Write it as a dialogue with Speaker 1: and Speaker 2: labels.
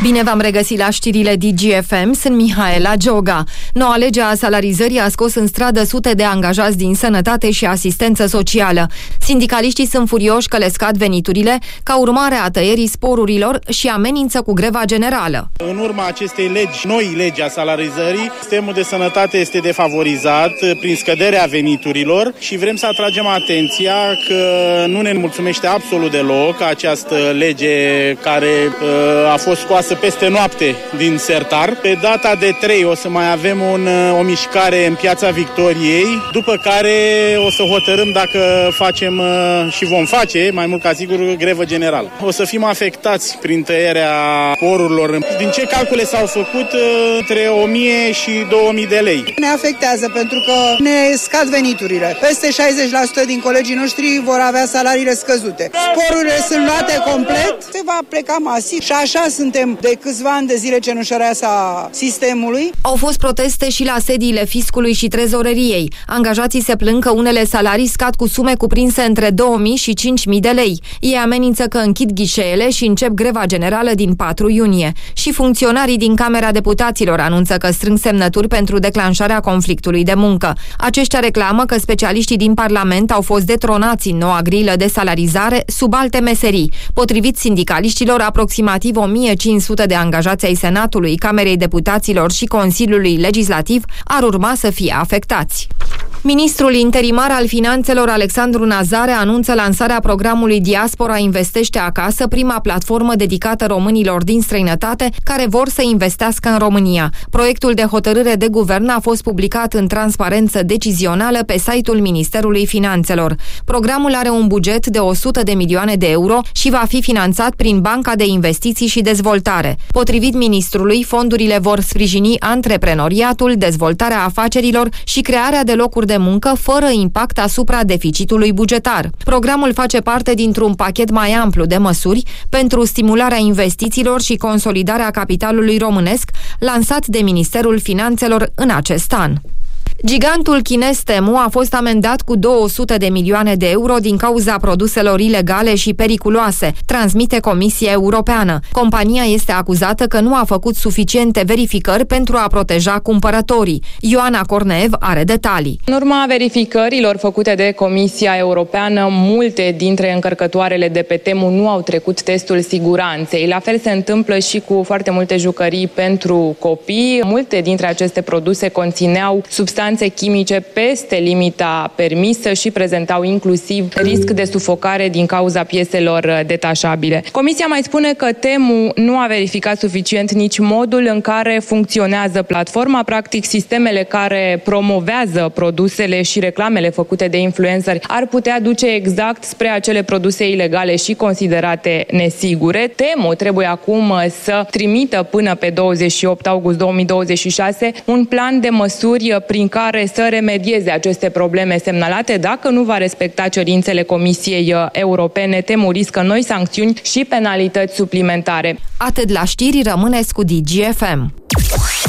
Speaker 1: Bine v-am regăsit la știrile DGFM, sunt Mihaela Gioga. Noua lege a salarizării a scos în stradă sute de angajați din sănătate și asistență socială. Sindicaliștii sunt furioși că le scad veniturile ca urmare a tăierii sporurilor și amenință cu greva generală.
Speaker 2: În urma acestei noi legi a salarizării, sistemul de sănătate este defavorizat prin scăderea veniturilor și vrem să atragem atenția că nu ne mulțumește absolut deloc această lege care a fost scoasă peste noapte din sertar. Pe data de 3 o să mai avem o mișcare în Piața Victoriei, după care o să hotărâm dacă facem și vom face, mai mult ca sigur, grevă generală. O să fim afectați prin tăierea sporurilor. Din ce calcule s-au făcut, între 1000 și 2000 de lei.
Speaker 3: Ne afectează pentru că ne scad veniturile. Peste 60% din colegii noștri vor avea salariile scăzute. Sporurile sunt luate complet, se va pleca masiv și așa suntem de câțiva ani de zile cenușăreasa sistemului.
Speaker 1: Au fost proteste și la sediile fiscului și trezoreriei. Angajații se plâng că unele salarii scad cu sume cuprinse între 2000 și 5000 de lei. Ei amenință că închid ghișeele și încep greva generală din 4 iunie. Și funcționarii din Camera Deputaților anunță că strâng semnături pentru declanșarea conflictului de muncă. Aceștia reclamă că specialiștii din Parlament au fost detronați în noua grilă de salarizare sub alte meserii. Potrivit sindicaliștilor, aproximativ 1500 de angajați ai Senatului, Camerei Deputaților și Consiliului Legislativ ar urma să fie afectați. Ministrul interimar al Finanțelor, Alexandru Nazare, anunță lansarea programului Diaspora Investește Acasă, prima platformă dedicată românilor din străinătate care vor să investească în România. Proiectul de hotărâre de guvern a fost publicat în transparență decizională pe site-ul Ministerului Finanțelor. Programul are un buget de 100 de milioane de euro și va fi finanțat prin Banca de Investiții și Dezvoltare. Potrivit ministrului, fondurile vor sprijini antreprenoriatul, dezvoltarea afacerilor și crearea de locuri de muncă fără impact asupra deficitului bugetar. Programul face parte dintr-un pachet mai amplu de măsuri pentru stimularea investițiilor și consolidarea capitalului românesc, lansat de Ministerul Finanțelor în acest an. Gigantul chinez Temu a fost amendat cu 200 de milioane de euro din cauza produselor ilegale și periculoase, transmite Comisia Europeană. Compania este acuzată că nu a făcut suficiente verificări pentru a proteja cumpărătorii. Ioana Corneev are detalii.
Speaker 4: În urma verificărilor făcute de Comisia Europeană, multe dintre încărcătoarele de pe Temu nu au trecut testul siguranței. La fel se întâmplă și cu foarte multe jucării pentru copii. Multe dintre aceste produse conțineau substanțe chimice peste limita permisă și prezentau inclusiv risc de sufocare din cauza pieselor detașabile. Comisia mai spune că Temu nu a verificat suficient nici modul în care funcționează platforma. Practic, sistemele care promovează produsele și reclamele făcute de influenceri ar putea duce exact spre acele produse ilegale și considerate nesigure. Temu trebuie acum să trimită până pe 28 august 2026 un plan de măsuri prin care să remedieze aceste probleme semnalate. Dacă nu va respecta cerințele Comisiei Europene, Temu riscă noi sancțiuni și penalități suplimentare.
Speaker 1: Atât la știri, rămâneți cu DGFM.